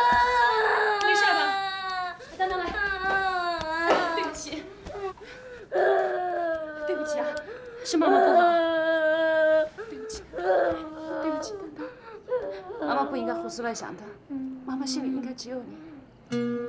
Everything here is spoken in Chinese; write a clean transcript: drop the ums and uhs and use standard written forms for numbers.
没事吧？等等来。对不起，对不起啊，是妈妈不好。对不起，对不起，等等，妈妈不应该胡思乱想的。妈妈心里应该只有你。